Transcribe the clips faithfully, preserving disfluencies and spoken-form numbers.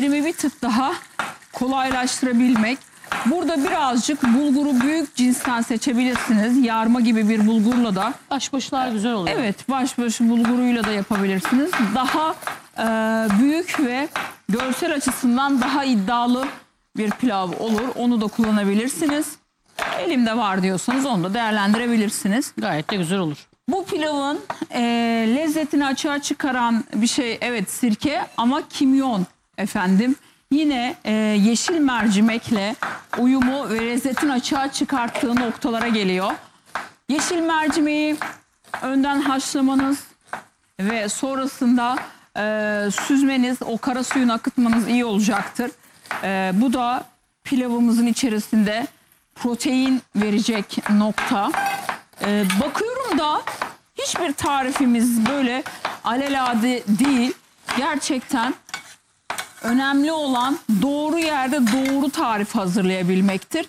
sindirimi bir tık daha kolaylaştırabilmek. Burada birazcık bulguru büyük cinsten seçebilirsiniz. Yarma gibi bir bulgurla da. Başbaşlar güzel oluyor. Evet, başbaşı bulguruyla da yapabilirsiniz. Daha e, büyük ve görsel açısından daha iddialı bir pilav olur. Onu da kullanabilirsiniz. Elimde var diyorsanız onu da değerlendirebilirsiniz. Gayet de güzel olur. Bu pilavın e, lezzetini açığa çıkaran bir şey evet sirke ama kimyon efendim. Yine e, yeşil mercimekle uyumu ve lezzetin açığa çıkarttığı noktalara geliyor. Yeşil mercimeği önden haşlamanız ve sonrasında e, süzmeniz, o kara suyunu akıtmanız iyi olacaktır. E, bu da pilavımızın içerisinde protein verecek nokta. E, bakıyorum da hiçbir tarifimiz böyle alelade değil. Gerçekten önemli olan doğru yerde doğru tarif hazırlayabilmektir.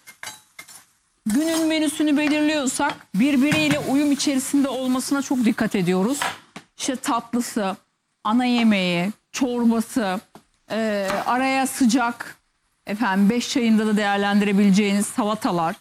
Günün menüsünü belirliyorsak birbiriyle uyum içerisinde olmasına çok dikkat ediyoruz. İşte tatlısı, ana yemeği, çorbası, e, araya sıcak, efendim beş çayında da değerlendirebileceğiniz salatalar.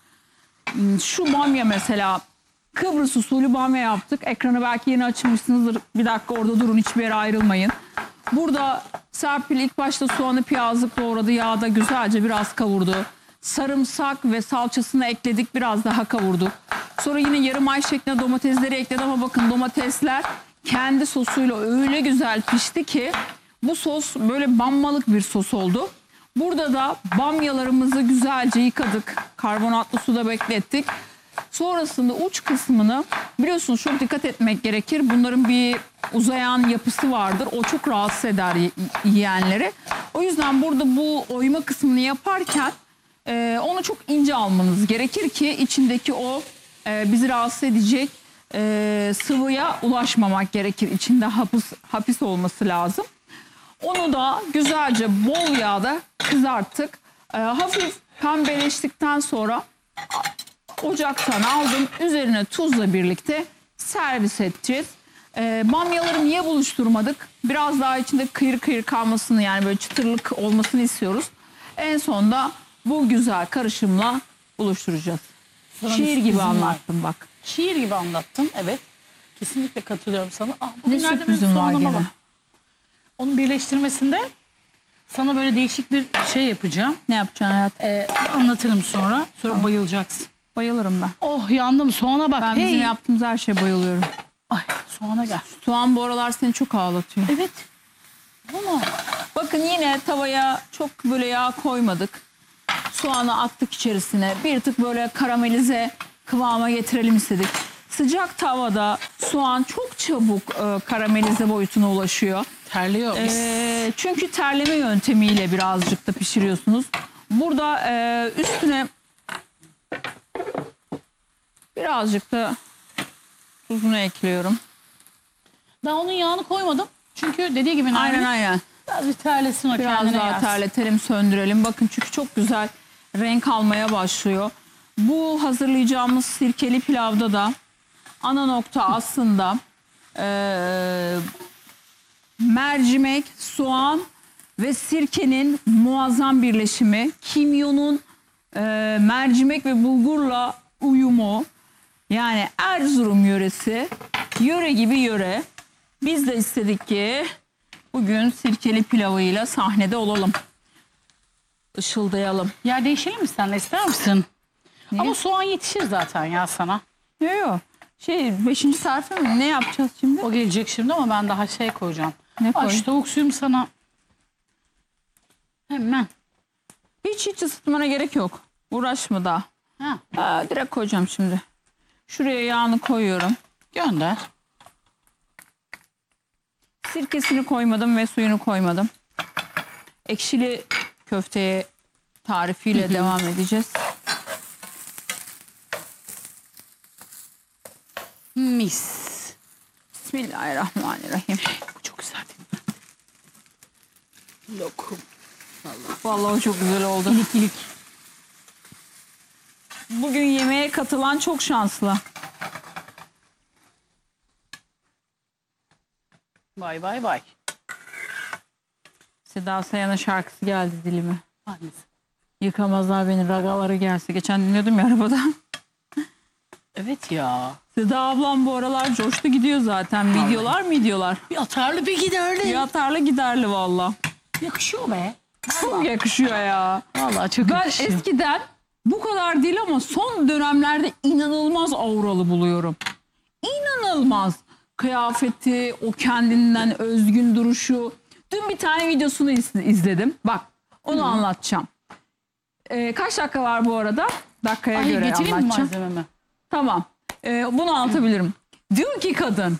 Şu bamya mesela, Kıbrıs usulü bamya yaptık. Ekranı belki yeni açmışsınızdır. Bir dakika orada durun, hiçbir yere ayrılmayın. Burada Serpil ilk başta soğanı piyazlık doğradı. Yağda güzelce biraz kavurdu. Sarımsak ve salçasını ekledik. Biraz daha kavurduk. Sonra yine yarım ay şeklinde domatesleri ekledi ama bakın domatesler kendi sosuyla öyle güzel pişti ki bu sos böyle banmalık bir sos oldu. Burada da bamyalarımızı güzelce yıkadık. Karbonatlı suda beklettik. Sonrasında uç kısmını biliyorsunuz çok dikkat etmek gerekir. Bunların bir uzayan yapısı vardır. O çok rahatsız eder yiyenleri. O yüzden burada bu oyma kısmını yaparken e, onu çok ince almanız gerekir ki içindeki o e, bizi rahatsız edecek e, sıvıya ulaşmamak gerekir. İçinde hapis, hapis olması lazım. Onu da güzelce bol yağda kızarttık. E, hafif pembeleştikten sonra ocaktan aldım. Üzerine tuzla birlikte servis edeceğiz. E, bamyaları niye buluşturmadık? Biraz daha içinde kıyır kıyır kalmasını, yani böyle çıtırlık olmasını istiyoruz. En sonda bu güzel karışımla buluşturacağız. Sana Şiir gibi var. anlattım bak. Şiir gibi anlattın, evet. Kesinlikle katılıyorum sana. Ah, Ne sürprizim var gene. Onun birleştirmesinde sana böyle değişik bir şey yapacağım. Ne yapacaksın hayatım? Ee, anlatırım sonra. Sonra tamam. Bayılacaksın. Bayılırım ben. Oh yandım, soğana bak. Ben hey. bizim yaptığımız her şeye bayılıyorum. Ay soğana gel. Soğan bu aralar seni çok ağlatıyor. Evet. Ama bakın yine tavaya çok böyle yağ koymadık. Soğanı attık içerisine. Bir tık böyle karamelize kıvama getirelim istedik. Sıcak tavada soğan çok çabuk e, karamelize boyutuna ulaşıyor. terliyor. E, çünkü terleme yöntemiyle birazcık da pişiriyorsunuz. Burada e, üstüne birazcık da tuzunu ekliyorum. Ben onun yağını koymadım. Çünkü dediği gibi aynen aynen. Biraz bir terlesin o, biraz kendine daha gelsin. terletelim, söndürelim. Bakın çünkü çok güzel renk almaya başlıyor. Bu hazırlayacağımız sirkeli pilavda da ana nokta aslında e, mercimek, soğan ve sirkenin muazzam birleşimi. Kimyonun e, mercimek ve bulgurla uyumu. Yani Erzurum yöresi, yöre gibi yöre. Biz de istedik ki bugün sirkeli pilavıyla sahnede olalım. Işıldayalım. Yer değişelim mi senle, ister misin? Niye? Ama soğan yetişir zaten ya sana. Yok yok. Şey beşinci tarife mi? Ne yapacağız şimdi? O gelecek şimdi ama ben daha şey koyacağım. Ne Ay, koyayım? şu tavuk suyum sana. Hemen. Hiç hiç ısıtmana gerek yok. Uğraşma daha. Ha. Aa, direkt koyacağım şimdi. Şuraya yağını koyuyorum. Gönder. Sirkesini koymadım ve suyunu koymadım. Ekşili köfteye tarifiyle devam edeceğiz. Mis. Bismillahirrahmanirrahim. Bu çok güzel değil mi? Lokum. Vallahi çok güzel oldu. İlik ilik. Bugün yemeğe katılan çok şanslı. Vay vay vay. Seda Sayan'ın şarkısı geldi dilime. Hangisi? Yıkamazlar beni ragaları gelse. Geçen dinliyordum ya arabada. Evet ya. Seda ablam bu aralar coştu gidiyor zaten. Videolar mı videolar? Bir atarlı bir giderli. Bir atarlı giderli valla. Yakışıyor be. Çok yakışıyor ya. Vallahi çok Ben yakışıyor. eskiden bu kadar değil ama son dönemlerde inanılmaz auralı buluyorum. İnanılmaz. Kıyafeti, o kendinden özgün duruşu. Dün bir tane videosunu iz- izledim. Bak onu Hı. anlatacağım. Ee, kaç dakika var bu arada? Dakikaya Ay, göre getireyim mi anlatacağım. malzememi? Tamam. Ee, bunu anlatabilirim. Diyor ki kadın.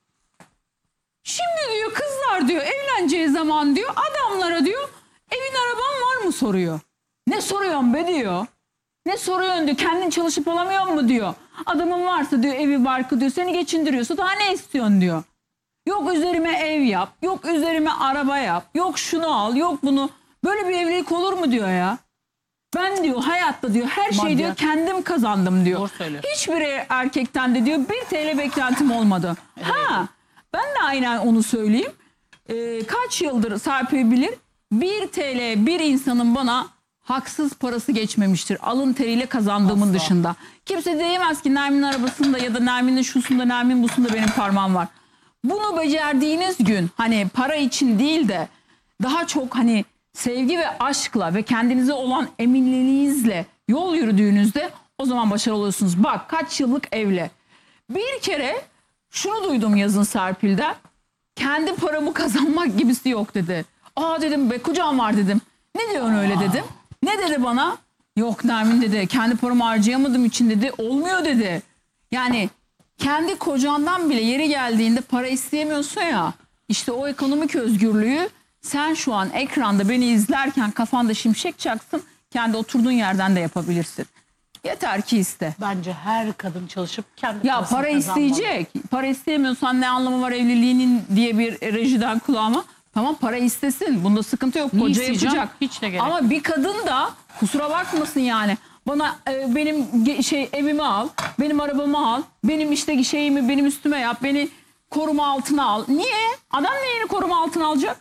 Şimdi diyor kızlar diyor evleneceği zaman diyor adamlara diyor evin araban var mı soruyor. Ne soruyorsun be diyor. Ne soruyorsun diyor. Kendin çalışıp alamıyor mu diyor. Adamın varsa diyor evi barkı diyor seni geçindiriyorsa daha ne istiyorsun diyor. Yok üzerime ev yap. Yok üzerime araba yap. Yok şunu al. Yok bunu. Böyle bir evlilik olur mu diyor ya. Ben diyor hayatta diyor her şeyi diyor Maddiyat. kendim kazandım diyor. Doğru söylüyor. Hiçbir erkekten de diyor bir T L beklentim olmadı. Ha ben de aynen onu söyleyeyim. Ee, kaç yıldır Serpil bilir bir T L bir insanın bana haksız parası geçmemiştir. Alın teriyle kazandığımın Asla. dışında. Kimse diyemez ki Nermin'in arabasında ya da Nermin'in şusunda Nermin busunda benim parmağım var. Bunu becerdiğiniz gün hani para için değil de daha çok hani sevgi ve aşkla ve kendinize olan eminliğinizle yol yürüdüğünüzde o zaman başarılı oluyorsunuz. Bak kaç yıllık evli. Bir kere şunu duydum yazın Serpil'den. Kendi paramı kazanmak gibisi yok dedi. Aa dedim be kocam var dedim. Ne diyorsun öyle dedim. Ne dedi bana? Yok Nermin dedi kendi paramı harcayamadığım için dedi olmuyor dedi. Yani kendi kocandan bile yeri geldiğinde para isteyemiyorsun ya. İşte o ekonomik özgürlüğü sen şu an ekranda beni izlerken kafanda şimşek çaksın. Kendi oturduğun yerden de yapabilirsin. Yeter ki iste. Bence her kadın çalışıp kendi Ya parasını para kazanmalı. isteyecek. Para isteyemiyorsan ne anlamı var evliliğinin diye bir rejiden kulağıma. Tamam para istesin. Bunda sıkıntı yok. Niye Koca isteyeceğim? yapacak. Hiç de gerek Ama bir kadın da kusura bakmasın yani. Bana e, benim ge- şey evimi al. Benim arabamı al. Benim işte şeyimi benim üstüme yap. Beni koruma altına al. Niye? Adam neyini koruma altına alacak?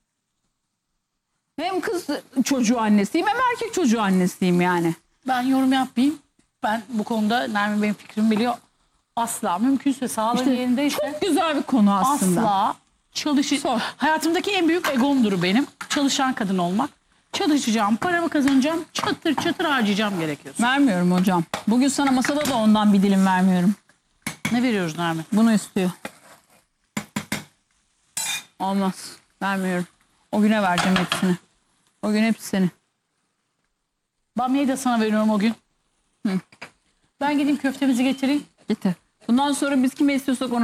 Hem kız çocuğu annesiyim hem erkek çocuğu annesiyim yani. Ben yorum yapmayayım. Ben bu konuda Nermin benim fikrimi biliyor. Asla mümkünse sağlığı İşte yerindeyse çok güzel bir konu aslında. asla çalışı Sor. hayatımdaki en büyük egomdur benim. Çalışan kadın olmak. Çalışacağım, paramı kazanacağım, çatır çatır harcayacağım gerekiyorsa. Vermiyorum hocam. Bugün sana masada da ondan bir dilim vermiyorum. Ne veriyoruz Nermin? Bunu istiyor. Olmaz. Vermiyorum. O güne vereceğim hepsini. O gün hepsi senin. Bamya'yı da sana veriyorum o gün. Hı. Ben gideyim köftemizi getireyim. Getir. Bundan sonra biz kime istiyorsak ona